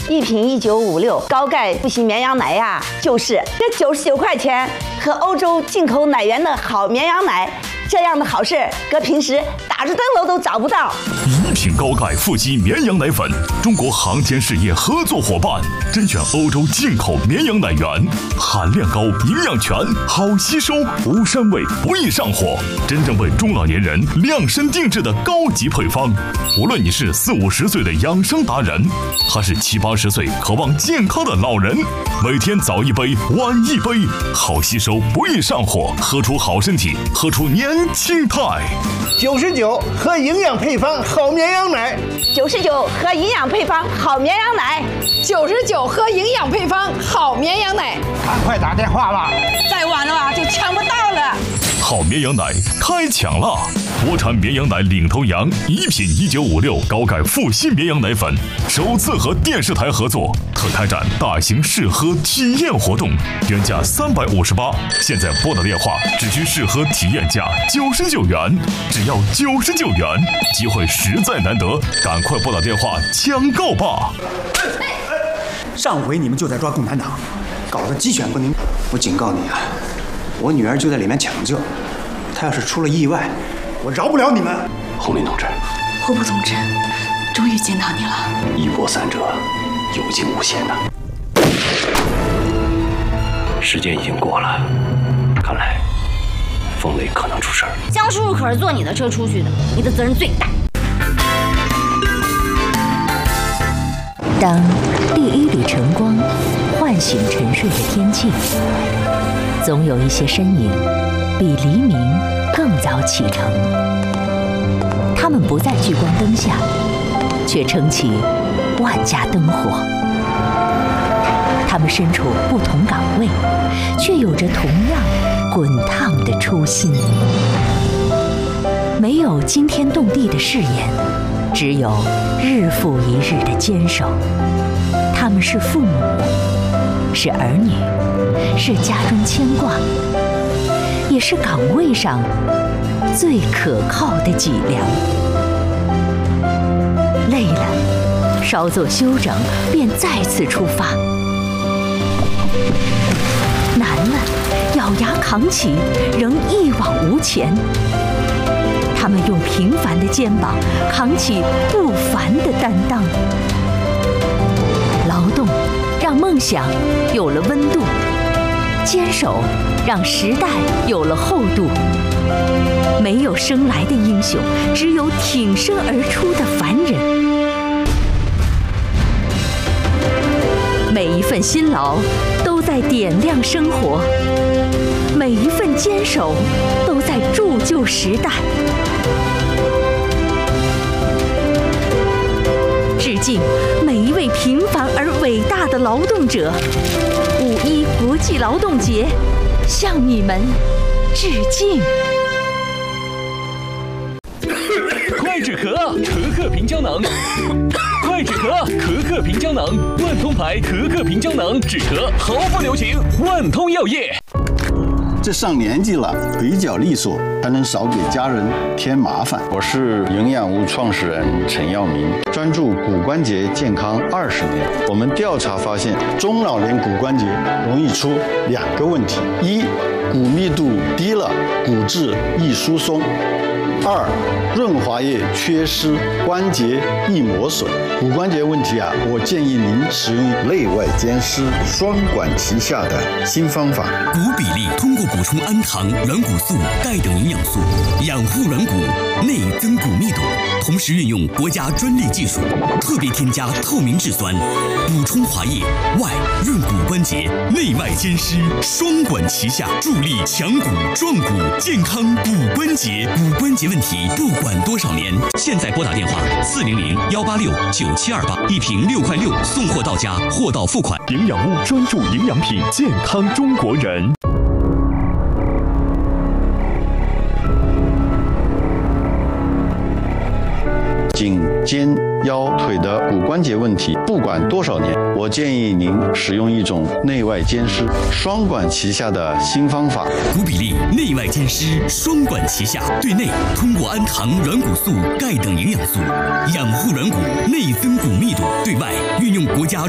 一瓶1956高钙复兴绵羊奶呀，就是这99块钱和欧洲进口奶源的好绵羊奶，这样的好事搁平时打着灯笼都找不到。 一品高钙复兴绵羊奶粉，中国航天事业合作伙伴，甄选欧洲进口绵羊奶源，含量高，营养全，好吸收，无膻味，不易上火，真正为中老年人量身定制的高级配方。无论你是40、50岁的养生达人，还是70、80岁渴望健康的老人，每天早一杯，晚一杯，好吸收，不易上火，喝出好身体，喝出年轻态。 99喝营养配方好绵羊奶 ，99喝营养配方好绵羊奶 ，99喝营养配方好绵羊奶。 快打电话吧， 再晚了就抢不到了。 好绵羊奶开抢了！国产绵羊奶领头羊，一品1956高钙复兴绵羊奶粉，首次和电视台合作，特开展大型试喝体验活动，原价358，现在拨打电话只需试喝体验价99元，只要99元，机会实在难得，赶快拨打电话抢购吧！ 上回你们就在抓共产党，搞得鸡犬不宁。我警告你啊，我女儿就在里面抢救，她要是出了意外，我饶不了你们。 红林同志， 户部同志，终于见到你了。 一波三折，有惊无险呐。时间已经过了，看来风雷可能出事儿。 江叔叔可是坐你的车出去的，你的责任最大。 当第一缕晨光唤醒沉睡的天际，总有一些身影比黎明更早启程。他们不在聚光灯下，却撑起万家灯火。他们身处不同岗位，却有着同样滚烫的初心。没有惊天动地的誓言，只有日复一日的坚守。他们是父母，是儿女，是家中牵挂，也是岗位上最可靠的脊梁。累了，稍作休整，便再次出发；难了，咬牙扛起，仍一往无前。他们用平凡的肩膀扛起不凡的担当。劳动让梦想有了温度，坚守让时代有了厚度。没有生来的英雄，只有挺身而出的凡人。每一份辛劳都在点亮生活，每一份坚守都在铸就时代。致敬每一位平凡而伟大的劳动者！5·1国际劳动节，向你们致敬！ 快止咳，咳咳平胶囊。快止咳，咳咳平胶囊，万通牌咳咳平胶囊，止咳毫不留情，万通药业。 这上年纪了，腿脚利索，才能少给家人添麻烦。 我是营养屋创始人陈耀明，专注骨关节健康20年。我们调查发现，中老年骨关节容易出2个问题：一，骨密度低了，骨质易疏松；二，润滑液缺失，关节易磨损。骨关节问题啊，我建议您使用内外兼施、双管齐下的新方法。 骨比例通过补充氨糖、软骨素、钙等营养素，养护软骨，内增骨密度，同时运用国家专利技术，特别添加透明质酸，补充滑液，外润骨关节，内外兼施，双管齐下，助力强骨壮骨，健康骨关节。骨关节问题不管多少年，现在拨打电话400-186-9728，一瓶6块6，送货到家，货到付款。 营养屋专注营养品，健康中国人。 颈、肩、腰、腿的骨关节问题，不管多少年，我建议您使用一种内外兼施、双管齐下的新方法。 骨比例内外兼施，双管齐下，对内通过氨糖、软骨素、钙等营养素养护软骨，内增骨密度；对外运用国家